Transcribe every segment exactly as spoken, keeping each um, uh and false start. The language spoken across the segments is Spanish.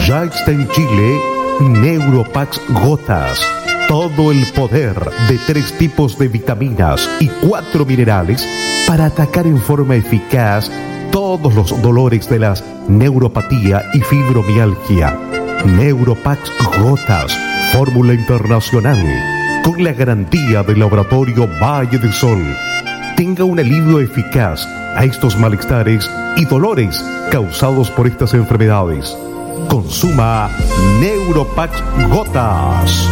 Ya está en Chile Neuropax Gotas. Todo el poder de tres tipos de vitaminas y cuatro minerales para atacar en forma eficaz todos los dolores de la neuropatía y fibromialgia. Neuropax Gotas, fórmula internacional, con la garantía del laboratorio Valle del Sol. Tenga un alivio eficaz a estos malestares y dolores causados por estas enfermedades. Consuma Neuropax Gotas.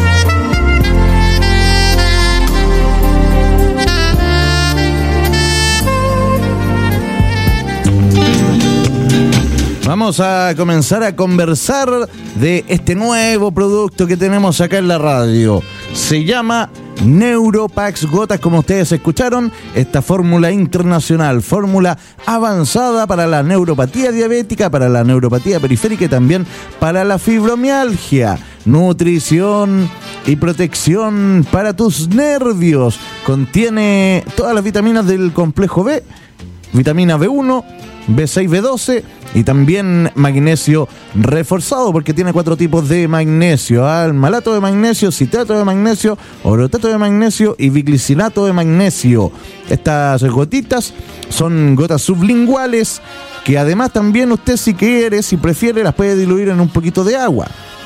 Vamos a comenzar a conversar de este nuevo producto que tenemos acá en la radio. Se llama Neuropax Gotas, como ustedes escucharon, esta fórmula internacional, fórmula avanzada para la neuropatía diabética, para la neuropatía periférica y también para la fibromialgia. Nutrición y protección para tus nervios. Contiene todas las vitaminas del complejo B, vitamina B uno, B seis, B doce y también magnesio reforzado, porque tiene cuatro tipos de magnesio: malato de magnesio, citrato de magnesio, orotato de magnesio y biglicinato de magnesio. Estas gotitas son gotas sublinguales que además también usted, si quiere, si prefiere, las puede diluir en un poquito de agua.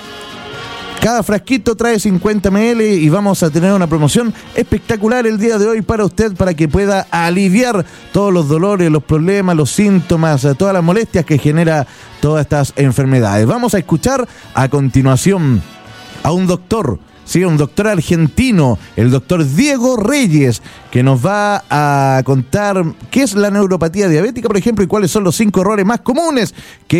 Cada frasquito trae cincuenta mililitros y vamos a tener una promoción espectacular el día de hoy para usted, para que pueda aliviar todos los dolores, los problemas, los síntomas, todas las molestias que genera todas estas enfermedades. Vamos a escuchar a continuación a un doctor, sí, un doctor argentino, el doctor Diego Reyes, que nos va a contar qué es la neuropatía diabética, por ejemplo, y cuáles son los cinco errores más comunes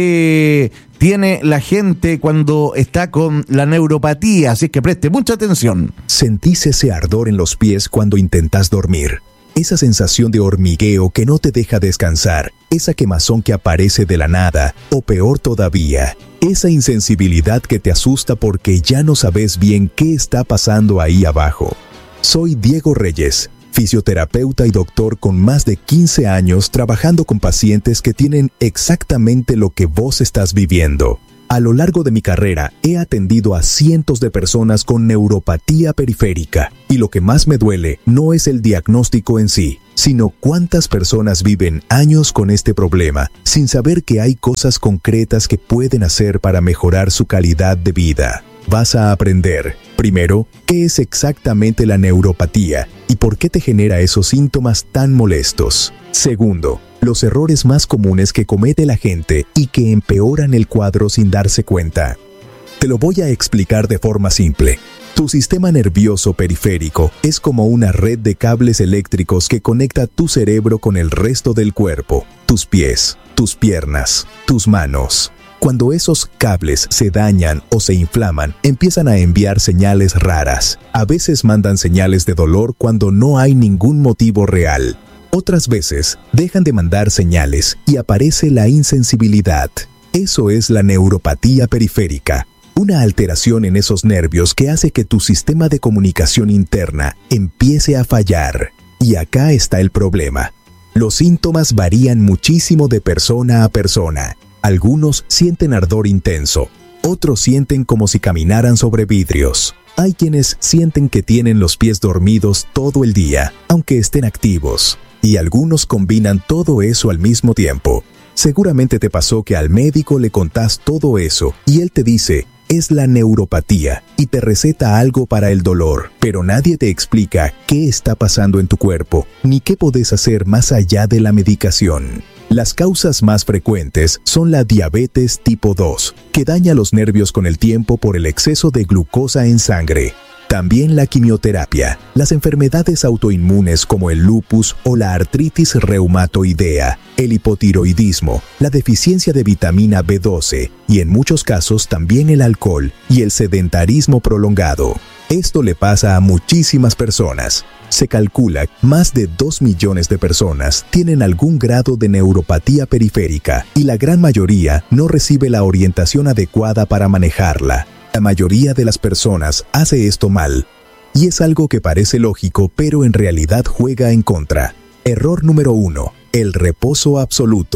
que tiene la gente cuando está con la neuropatía. Así que preste mucha atención. ¿Sentís ese ardor en los pies cuando intentás dormir? Esa sensación de hormigueo que no te deja descansar, esa quemazón que aparece de la nada, o peor todavía, esa insensibilidad que te asusta porque ya no sabes bien qué está pasando ahí abajo. Soy Diego Reyes, fisioterapeuta y doctor con más de quince años trabajando con pacientes que tienen exactamente lo que vos estás viviendo. A lo largo de mi carrera he atendido a cientos de personas con neuropatía periférica, y lo que más me duele no es el diagnóstico en sí, sino cuántas personas viven años con este problema sin saber que hay cosas concretas que pueden hacer para mejorar su calidad de vida. Vas a aprender, primero, qué es exactamente la neuropatía y por qué te genera esos síntomas tan molestos. Segundo, los errores más comunes que comete la gente y que empeoran el cuadro sin darse cuenta. Te lo voy a explicar de forma simple. Tu sistema nervioso periférico es como una red de cables eléctricos que conecta tu cerebro con el resto del cuerpo, tus pies, tus piernas, tus manos. Cuando esos cables se dañan o se inflaman, empiezan a enviar señales raras. A veces mandan señales de dolor cuando no hay ningún motivo real. Otras veces dejan de mandar señales y aparece la insensibilidad. Eso es la neuropatía periférica, una alteración en esos nervios que hace que tu sistema de comunicación interna empiece a fallar. Y acá está el problema. Los síntomas varían muchísimo de persona a persona. Algunos sienten ardor intenso, otros sienten como si caminaran sobre vidrios. Hay quienes sienten que tienen los pies dormidos todo el día, aunque estén activos. Y algunos combinan todo eso al mismo tiempo. Seguramente te pasó que al médico le contás todo eso y él te dice, es la neuropatía, y te receta algo para el dolor, pero nadie te explica qué está pasando en tu cuerpo, ni qué podés hacer más allá de la medicación. Las causas más frecuentes son la diabetes tipo dos, que daña los nervios con el tiempo por el exceso de glucosa en sangre. También la quimioterapia, las enfermedades autoinmunes como el lupus o la artritis reumatoidea, el hipotiroidismo, la deficiencia de vitamina B doce y en muchos casos también el alcohol y el sedentarismo prolongado. Esto le pasa a muchísimas personas. Se calcula que más de dos millones de personas tienen algún grado de neuropatía periférica y la gran mayoría no recibe la orientación adecuada para manejarla. La mayoría de las personas hace esto mal, y es algo que parece lógico, pero en realidad juega en contra. Error número uno, el reposo absoluto.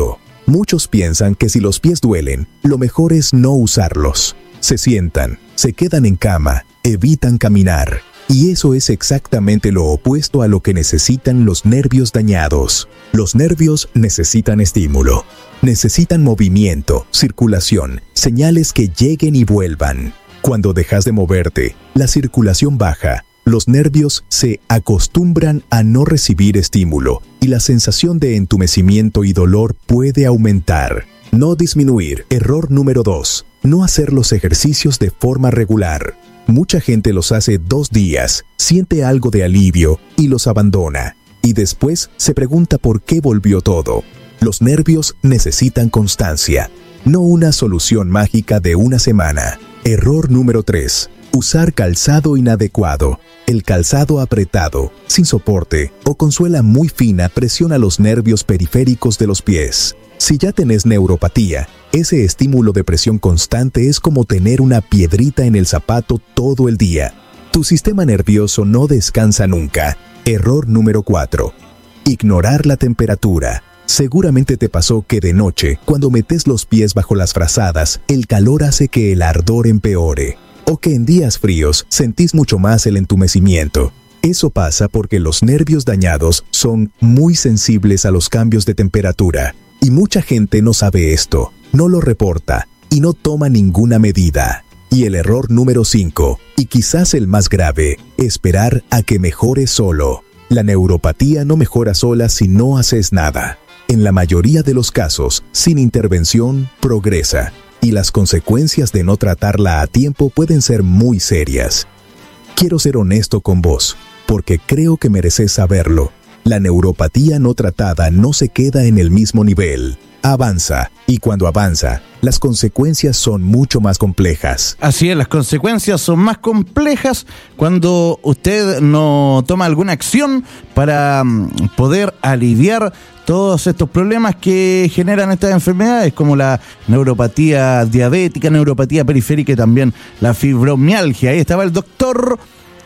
Muchos piensan que si los pies duelen, lo mejor es no usarlos. Se sientan, se quedan en cama, evitan caminar. Y eso es exactamente lo opuesto a lo que necesitan los nervios dañados. Los nervios necesitan estímulo. Necesitan movimiento, circulación, señales que lleguen y vuelvan. Cuando dejas de moverte, la circulación baja. Los nervios se acostumbran a no recibir estímulo y la sensación de entumecimiento y dolor puede aumentar. No disminuir. Error número dos. No hacer los ejercicios de forma regular. Mucha gente los hace dos días, siente algo de alivio y los abandona. Y después se pregunta por qué volvió todo. Los nervios necesitan constancia, no una solución mágica de una semana. Error número tres. Usar calzado inadecuado. El calzado apretado, sin soporte o con suela muy fina presiona los nervios periféricos de los pies. Si ya tenés neuropatía, ese estímulo de presión constante es como tener una piedrita en el zapato todo el día. Tu sistema nervioso no descansa nunca. Error número cuatro. Ignorar la temperatura. Seguramente te pasó que de noche, cuando metes los pies bajo las frazadas, el calor hace que el ardor empeore. O que en días fríos sentís mucho más el entumecimiento. Eso pasa porque los nervios dañados son muy sensibles a los cambios de temperatura. Y mucha gente no sabe esto, no lo reporta y no toma ninguna medida. Y el error número cinco, y quizás el más grave, esperar a que mejore solo. La neuropatía no mejora sola si no haces nada. En la mayoría de los casos, sin intervención, progresa. Y las consecuencias de no tratarla a tiempo pueden ser muy serias. Quiero ser honesto con vos, porque creo que mereces saberlo. La neuropatía no tratada no se queda en el mismo nivel. Avanza, y cuando avanza, las consecuencias son mucho más complejas. Así es, las consecuencias son más complejas cuando usted no toma alguna acción para poder aliviar todos estos problemas que generan estas enfermedades, como la neuropatía diabética, neuropatía periférica y también la fibromialgia. Ahí estaba el doctor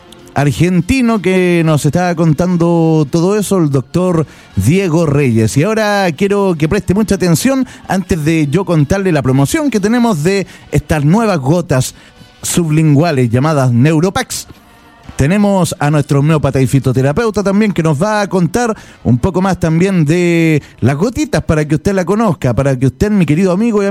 argentino que nos estaba contando todo eso, el doctor Diego Reyes. Y ahora quiero que preste mucha atención antes de yo contarle la promoción que tenemos de estas nuevas gotas sublinguales llamadas Neuropax. Tenemos a nuestro homeópata y fitoterapeuta también que nos va a contar un poco más también de las gotitas para que usted la conozca, para que usted, mi querido amigo y amigo,